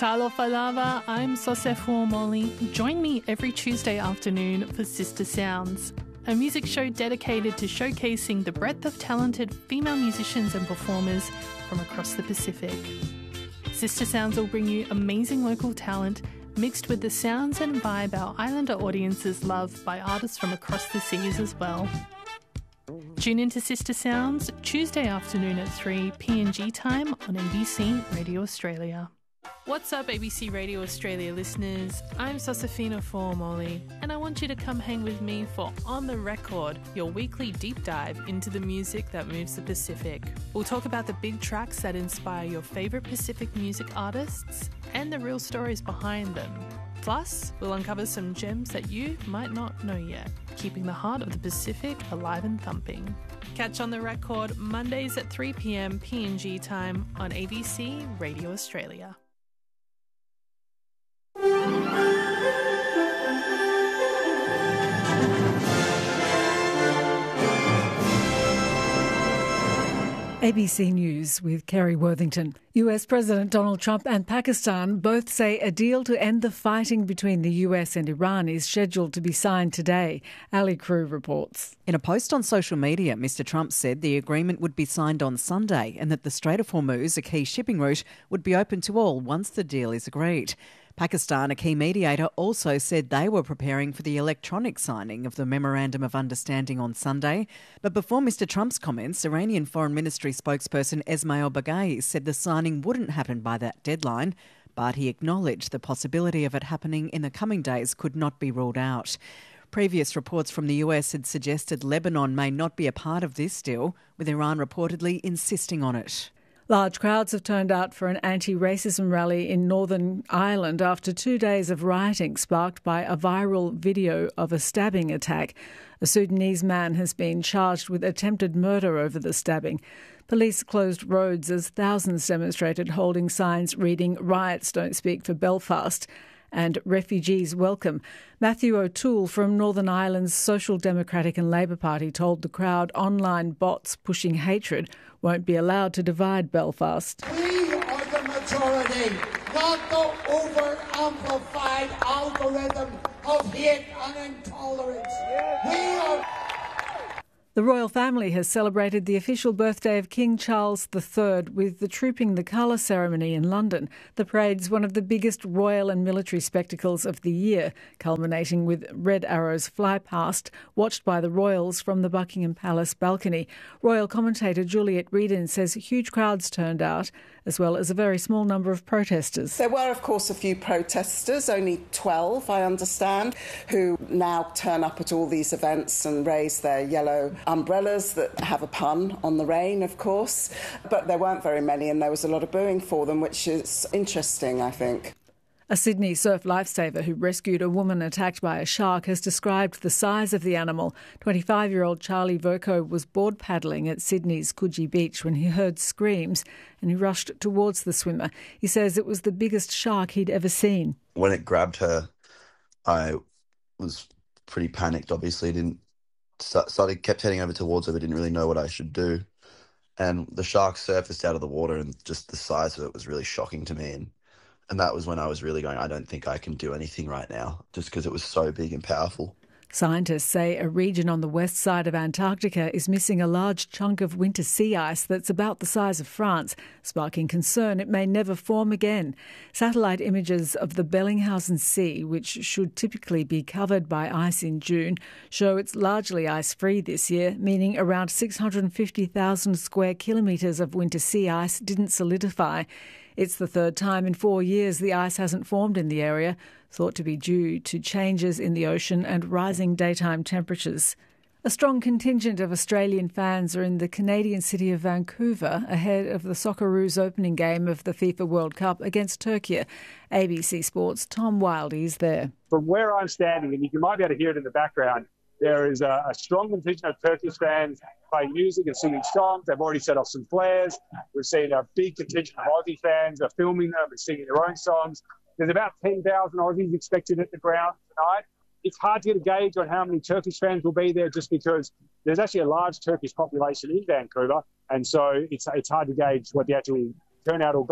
Talofalava, I'm Sosefo Molly. Join me every Tuesday afternoon for Sister Sounds, a music show dedicated to showcasing the breadth of talented female musicians and performers from across the Pacific. Sister Sounds will bring you amazing local talent mixed with the sounds and vibe our islander audiences love by artists from across the seas as well. Tune into Sister Sounds Tuesday afternoon at 3 PNG time on ABC Radio Australia. What's up, ABC Radio Australia listeners? I'm Sosefina Formoli, and I want you to come hang with me for On The Record, your weekly deep dive into the music that moves the Pacific. We'll talk about the big tracks that inspire your favourite Pacific music artists and the real stories behind them. Plus, we'll uncover some gems that you might not know yet, keeping the heart of the Pacific alive and thumping. Catch On The Record Mondays at 3 p.m. PNG time on ABC Radio Australia. ABC News with Kerry Worthington. US President Donald Trump and Pakistan both say a deal to end the fighting between the US and Iran is scheduled to be signed today. Ali Crew reports. In a post on social media, Mr Trump said the agreement would be signed on Sunday and that the Strait of Hormuz, a key shipping route, would be open to all once the deal is agreed. Pakistan, a key mediator, also said they were preparing for the electronic signing of the Memorandum of Understanding on Sunday. But before Mr Trump's comments, Iranian Foreign Ministry spokesperson Esmail Baghaei said the signing wouldn't happen by that deadline, but he acknowledged the possibility of it happening in the coming days could not be ruled out. Previous reports from the US had suggested Lebanon may not be a part of this deal, with Iran reportedly insisting on it. Large crowds have turned out for an anti-racism rally in Northern Ireland after 2 days of rioting sparked by a viral video of a stabbing attack. A Sudanese man has been charged with attempted murder over the stabbing. Police closed roads as thousands demonstrated, holding signs reading "Riots Don't Speak for Belfast" and "Refugees Welcome." Matthew O'Toole from Northern Ireland's Social Democratic and Labour Party told the crowd online bots pushing hatred won't be allowed to divide Belfast. We are the majority, not the over-amplified algorithm of hate and intolerance. We are... The royal family has celebrated the official birthday of King Charles III with the Trooping the Colour ceremony in London. The parade's one of the biggest royal and military spectacles of the year, culminating with Red Arrow's Fly Past, watched by the royals from the Buckingham Palace balcony. Royal commentator Juliet Reedon says huge crowds turned out, as well as a very small number of protesters. There were, of course, a few protesters, only 12, I understand, who now turn up at all these events and raise their yellow umbrellas that have a pun on the rain, of course. But there weren't very many, and there was a lot of booing for them, which is interesting, I think. A Sydney surf lifesaver who rescued a woman attacked by a shark has described the size of the animal. 25-year-old Charlie Verco was board paddling at Sydney's Coogee Beach when he heard screams and he rushed towards the swimmer. He says it was the biggest shark he'd ever seen. When it grabbed her, I was pretty panicked, obviously. Kept heading over towards her, but didn't really know what I should do. And the shark surfaced out of the water, and just the size of it was really shocking to me. And that was when I was really going, I don't think I can do anything right now, just because it was so big and powerful. Scientists say a region on the west side of Antarctica is missing a large chunk of winter sea ice that's about the size of France, sparking concern it may never form again. Satellite images of the Bellinghausen Sea, which should typically be covered by ice in June, show it's largely ice-free this year, meaning around 650,000 square kilometres of winter sea ice didn't solidify. It's the third time in 4 years the ice hasn't formed in the area, thought to be due to changes in the ocean and rising daytime temperatures. A strong contingent of Australian fans are in the Canadian city of Vancouver ahead of the Socceroos opening game of the FIFA World Cup against Turkey. ABC Sports' Tom Wildey is there. From where I'm standing, and you might be able to hear it in the background, there is a strong contingent of Turkish fans playing music and singing songs. They've already set off some flares. We've seen a big contingent of Aussie fans are filming them and singing their own songs. There's about 10,000 Aussies expected at the ground tonight. It's hard to get a gauge on how many Turkish fans will be there just because there's actually a large Turkish population in Vancouver, and so it's hard to gauge what the actual turnout will be.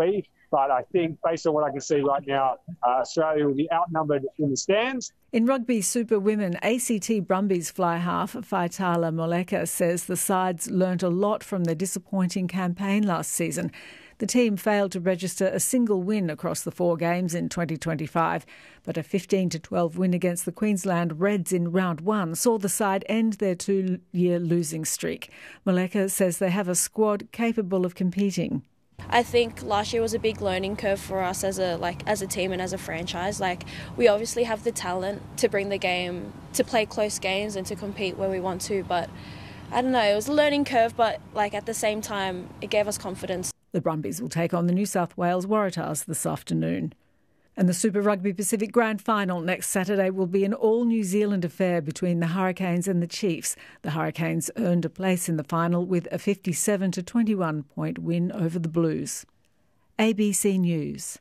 But I think, based on what I can see right now, Australia will be outnumbered in the stands. In rugby super women, ACT Brumbies fly half Faitala Moleka says the sides learnt a lot from their disappointing campaign last season. The team failed to register a single win across the 4 games in 2025, but a 15-12 win against the Queensland Reds in round 1 saw the side end their 2-year losing streak. Moleka says they have a squad capable of competing. I think last year was a big learning curve for us as a team and as a franchise. We obviously have the talent to bring the game, to play close games and to compete where we want to, but I don't know, it was a learning curve, but at the same time it gave us confidence. The Brumbies will take on the New South Wales Waratahs this afternoon. And the Super Rugby Pacific Grand Final next Saturday will be an all-New Zealand affair between the Hurricanes and the Chiefs. The Hurricanes earned a place in the final with a 57-21 point win over the Blues. ABC News.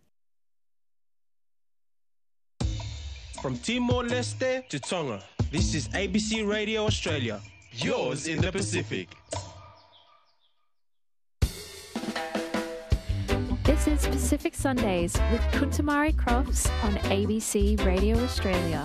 From Timor-Leste to Tonga, this is ABC Radio Australia, yours in the Pacific. This is Pacific Sundays with Kuntamari Crofts on ABC Radio Australia.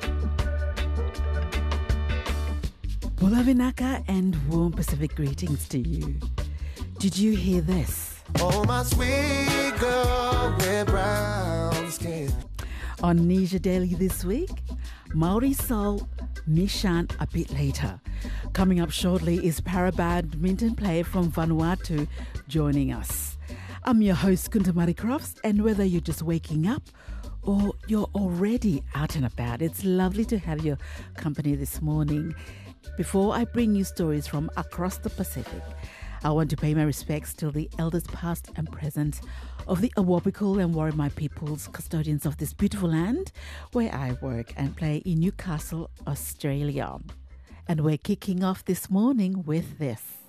Bula vinaka and warm Pacific greetings to you. Did you hear this? Oh, my sweet girl with brown skin. On Nisha Daily this week, Maori Soul, Nishan a bit later. Coming up shortly is para badminton player from Vanuatu joining us. I'm your host, Kuntamari Crofts, and whether you're just waking up or you're already out and about, it's lovely to have your company this morning. Before I bring you stories from across the Pacific, I want to pay my respects to the elders past and present of the Awabakal and Worimi peoples, custodians of this beautiful land where I work and play in Newcastle, Australia. And we're kicking off this morning with this.